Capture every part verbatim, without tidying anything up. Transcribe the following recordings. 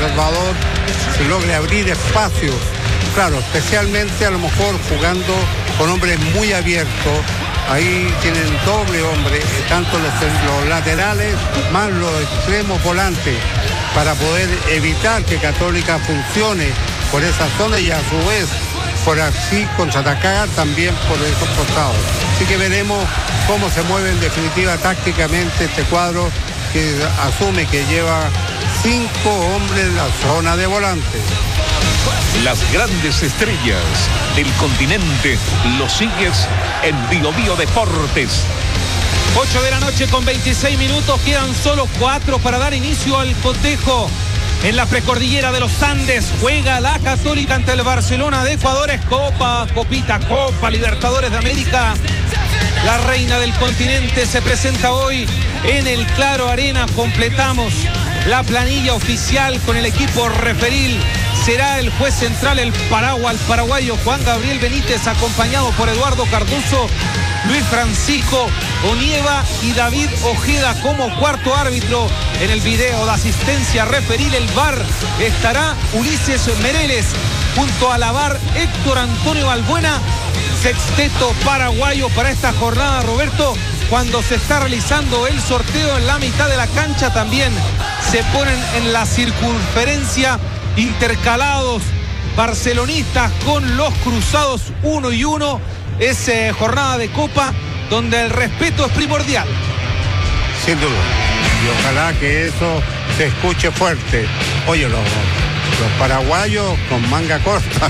Salvador se logre abrir espacios, claro, especialmente a lo mejor jugando con hombres muy abiertos. Ahí tienen doble hombre, tanto los, los laterales más los extremos volantes, para poder evitar que Católica funcione por esa zona y a su vez por así contraatacar también por esos costados. Así que veremos cómo se mueve en definitiva tácticamente este cuadro que asume que lleva cinco hombres en la zona de volante. Las grandes estrellas del continente los sigues en Bio Bio Deportes. ocho de la noche con veintiséis minutos, quedan solo cuatro para dar inicio al cotejo. En la precordillera de los Andes juega la Católica ante el Barcelona de Ecuador. Es Copa, Copita, Copa Libertadores de América. La reina del continente se presenta hoy en el Claro Arena. Completamos la planilla oficial con el equipo referil. Será el juez central, el paraguas, el paraguayo Juan Gabriel Benítez, acompañado por Eduardo Cardoso, Luis Francisco Onieva y David Ojeda como cuarto árbitro. En el video de asistencia referil, el V A R, estará Ulises Mereles, junto a la V A R Héctor Antonio Balbuena. Sexteto paraguayo para esta jornada, Roberto, cuando se está realizando el sorteo en la mitad de la cancha. También se ponen en la circunferencia intercalados barcelonistas con los cruzados uno y uno. Es eh, jornada de Copa donde el respeto es primordial. Sin duda. Y ojalá que eso se escuche fuerte. Oye, los, los paraguayos con manga corta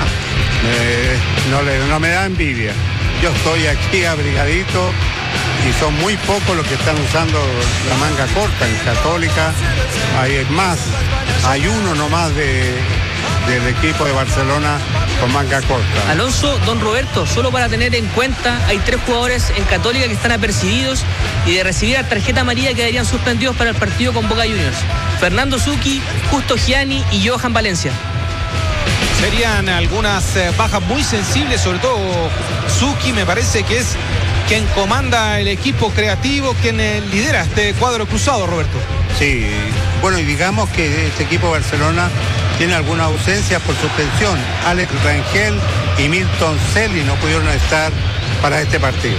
me, no, le, no me da envidia. Yo estoy aquí abrigadito y son muy pocos los que están usando la manga corta en Católica. Hay más, hay uno nomás de, del equipo de Barcelona con manga corta. Alonso, don Roberto, solo para tener en cuenta, hay tres jugadores en Católica que están apercibiidos y de recibir la tarjeta amarilla quedarían suspendidos para el partido con Boca Juniors: Fernando Zucchi, Justo Gianni y Johan Valencia. Serían algunas eh, bajas muy sensibles, sobre todo Zucchi, me parece que es quien comanda el equipo creativo, quien eh, lidera este cuadro cruzado, Roberto. Sí, bueno, y digamos que este equipo de Barcelona tiene alguna ausencia por suspensión. Alex Rangel y Milton Celi no pudieron estar para este partido.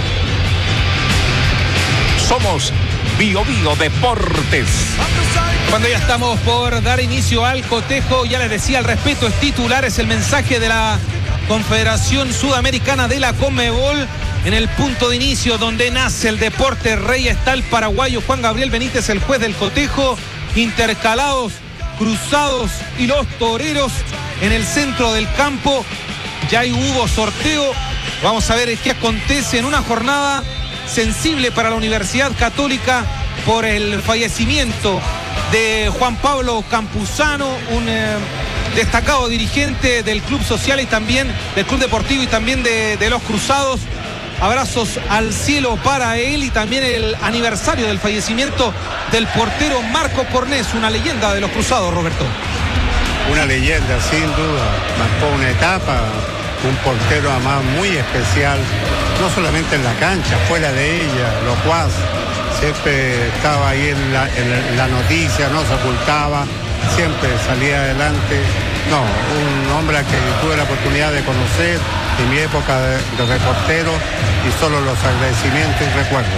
Somos Bio Bio Deportes. Cuando ya estamos por dar inicio al cotejo, ya les decía, el respeto es titular, es el mensaje de la Confederación Sudamericana de la Conmebol. En el punto de inicio donde nace el deporte rey está el paraguayo Juan Gabriel Benítez, el juez del cotejo. Intercalados, cruzados y los toreros en el centro del campo. Ya hubo sorteo. Vamos a ver qué acontece en una jornada sensible para la Universidad Católica por el fallecimiento de Juan Pablo Campuzano, un eh, destacado dirigente del Club Social y también del Club Deportivo y también de, de los Cruzados. Abrazos al cielo para él, y también el aniversario del fallecimiento del portero Marco Cornés, una leyenda de los Cruzados, Roberto. Una leyenda, sin duda. Marcó una etapa, un portero además muy especial, no solamente en la cancha, fuera de ella, locuaz. Siempre estaba ahí en la, en la noticia, no se ocultaba, siempre salía adelante. No, un hombre que tuve la oportunidad de conocer en mi época de, de reportero, y solo los agradecimientos y recuerdos.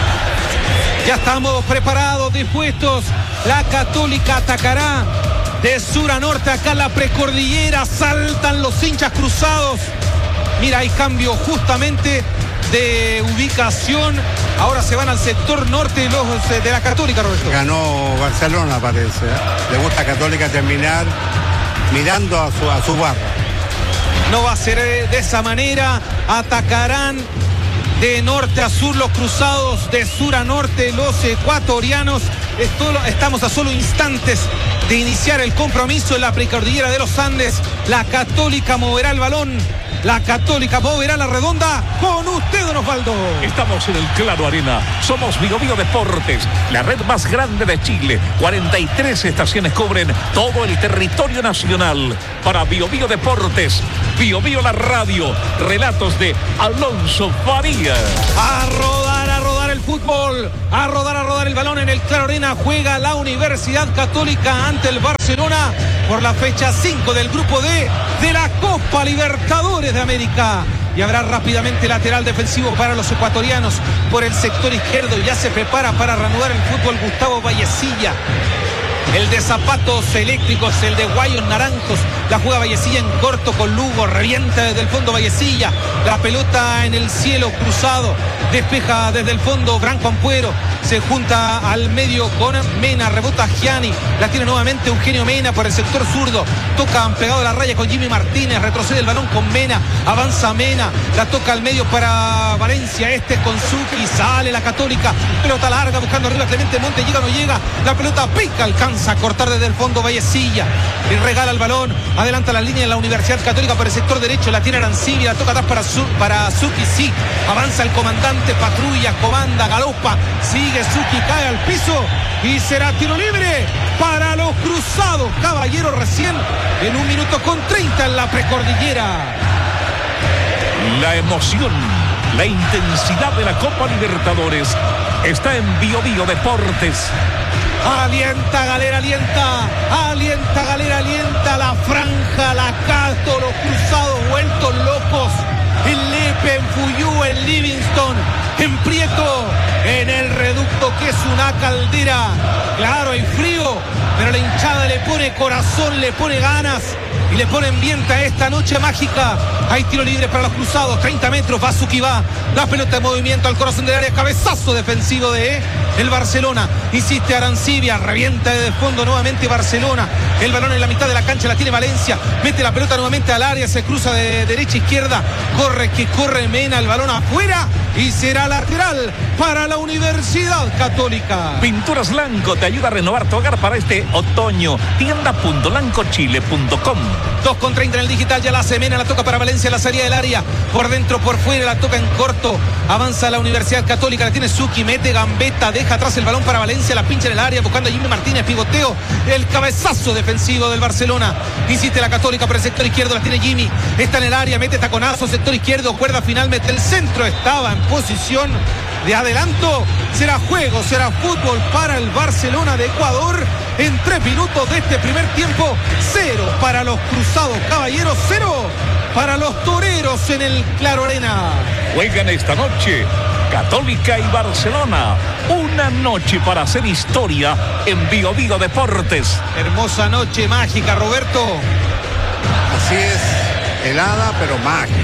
Ya estamos preparados, dispuestos. La Católica atacará de sur a norte, acá en la precordillera. Saltan los hinchas cruzados. Mira, hay cambio justamente de ubicación. Ahora se van al sector norte los de la Católica, Roberto. Ganó Barcelona, parece. ¿eh? Le gusta a Católica terminar mirando a su, a su barra. No va a ser de esa manera. Atacarán de norte a sur los cruzados, de sur a norte los ecuatorianos. Esto, estamos a solo instantes de iniciar el compromiso en la precordillera de los Andes. La Católica moverá el balón. La Católica moverá la redonda. Con usted, don Osvaldo. Estamos en el Claro Arena. Somos Bio Bio Deportes, la red más grande de Chile. cuarenta y tres estaciones cubren todo el territorio nacional. Para Bio Bio Deportes, Bio Bio la radio. Relatos de Alonso Farías. A rodar, a rodar el fútbol. A rodar, a rodar el balón en el Claro Arena. Juega la Universidad Católica ante el Barcelona por la fecha cinco del grupo D de la Copa Libertadores de América. Y habrá rápidamente lateral defensivo para los ecuatorianos por el sector izquierdo. Ya se prepara para reanudar el fútbol Gustavo Vallecilla. El de zapatos eléctricos, el de guayos naranjos. La juega Vallecilla en corto con Lugo. Revienta desde el fondo Vallecilla. La pelota en el cielo cruzado. Despeja desde el fondo Branco Ampuero. Se junta al medio con Mena. Rebota Gianni. La tiene nuevamente Eugenio Mena por el sector zurdo. Toca pegado a la raya con Jimmy Martínez. Retrocede el balón con Mena. Avanza Mena. La toca al medio para Valencia. Este es con Zucchi. Sale la Católica. Pelota larga buscando arriba Clemente Monte. Llega o no llega. La pelota pica. Alcanza a cortar desde el fondo Vallecilla. Y regala el balón. Adelanta la línea de la Universidad Católica por el sector derecho. La tiene Arancibia. La toca atrás para, Zu, para Zucchi. Sí. Avanza el comandante. Patrulla. Comanda. Galopa. Sigue Zucchi. Cae al piso. Y será tiro libre para los cruzados. Caballero recién en un minuto con treinta en la precordillera. La emoción, la intensidad de la Copa Libertadores está en Bio Bio Deportes. Alienta Galera, alienta, alienta Galera, alienta la franja, la Cato, los cruzados vueltos locos. En Lepe, en Fuyú, en Livingston, en Prieto, en el reducto que es una caldera. Claro, hay frío, pero la hinchada le pone corazón, le pone ganas y le pone ambiente a esta noche mágica. Hay tiro libre para los cruzados, treinta metros, Bazuki va, la pelota en movimiento al corazón del área, cabezazo defensivo de el Barcelona. Insiste Arancibia, revienta desde el fondo nuevamente Barcelona. El balón en la mitad de la cancha la tiene Valencia, mete la pelota nuevamente al área, se cruza de derecha a izquierda, corre que corre Mena, el balón afuera y será lateral para la Universidad Católica. Pinturas Lanco te ayuda a renovar tu hogar para este otoño. tienda punto lanco chile punto com. dos con treinta en el digital, ya la hace Mena, la toca para Valencia, la salida del área, por dentro, por fuera, la toca en corto, avanza la Universidad Católica, la tiene Zucchi, mete gambeta, deja atrás el balón para Valencia, la pincha en el área, buscando a Jimmy Martínez, pivoteo, el cabezazo defensivo del Barcelona, insiste la Católica por el sector izquierdo, la tiene Jimmy, está en el área, mete taconazo, sector izquierdo, cuerda final, mete el centro, estaba en posición de adelanto. Será juego, será fútbol para el Barcelona de Ecuador en tres minutos de este primer tiempo. Cero para los cruzados caballeros, cero para los toreros en el Claro Arena. Juegan esta noche Católica y Barcelona. Una noche para hacer historia en Bio Bio Deportes. Hermosa noche mágica, Roberto. Así es, helada pero mágica.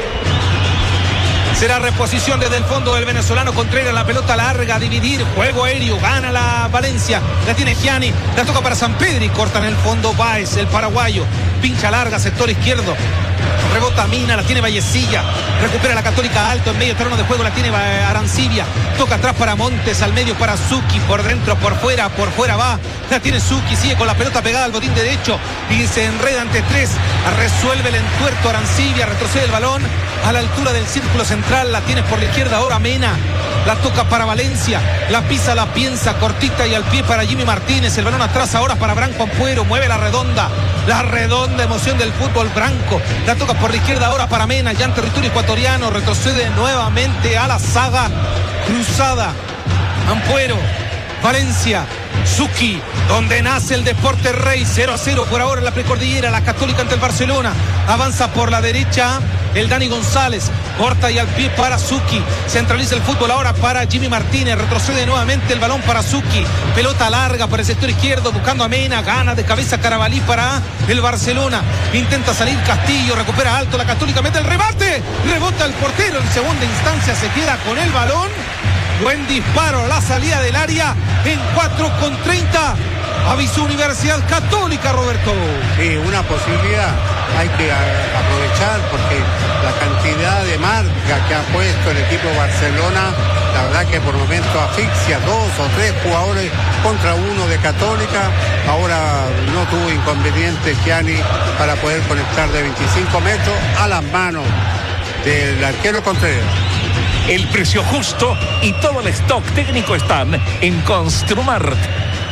Será reposición desde el fondo del venezolano Contreras, la pelota larga, dividir, juego aéreo, gana la Valencia, la tiene Gianni, la toca para San Pedro y corta en el fondo Báez, el paraguayo, pincha larga, sector izquierdo, rebota Mina, la tiene Vallecilla, recupera la Católica alto en medio terreno de juego, la tiene Arancibia, toca atrás para Montes, al medio para Zucchi, por dentro, por fuera, por fuera va, la tiene Zucchi, sigue con la pelota pegada al botín derecho y se enreda ante tres, resuelve el entuerto Arancibia, retrocede el balón a la altura del círculo central, la tiene por la izquierda ahora Mena, la toca para Valencia, la pisa, la piensa, cortita y al pie para Jimmy Martínez, el balón atrás ahora para Branco Ampuero, mueve la redonda, la redonda emoción del fútbol Branco, la toca por la izquierda ahora para Mena, ya en territorio ecuatoriano, retrocede nuevamente a la saga cruzada, Ampuero, Valencia, Zucchi, donde nace el deporte rey, cero a cero por ahora en la precordillera, la Católica ante el Barcelona, avanza por la derecha el Dani González, corta y al pie para Zucchi, centraliza el fútbol ahora para Jimmy Martínez, retrocede nuevamente el balón para Zucchi, pelota larga por el sector izquierdo, buscando a Mena, gana de cabeza Carabalí para el Barcelona, intenta salir Castillo, recupera alto la Católica, mete el rebate, rebota el portero, en segunda instancia se queda con el balón. Buen disparo, la salida del área en cuatro con treinta. Avisó Universidad Católica, Roberto. Sí, una posibilidad. Hay que a, aprovechar porque la cantidad de marca que ha puesto el equipo Barcelona, la verdad que por momentos asfixia dos o tres jugadores contra uno de Católica. Ahora no tuvo inconveniente Gianni para poder conectar de veinticinco metros a las manos del arquero Contreras. El precio justo y todo el stock técnico están en Construmart.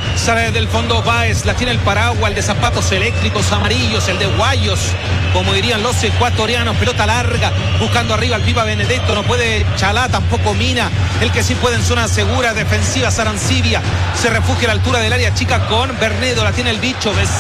Sale desde el fondo Báez, la tiene el Paraguas, el de zapatos eléctricos amarillos, el de guayos, como dirían los ecuatorianos. Pelota larga, buscando arriba al Pipa Benedetto, no puede Chalá, tampoco Mina. El que sí puede en zona segura, defensiva, Sarancibia. Se refugia a la altura del área chica con Bernedo, la tiene el bicho.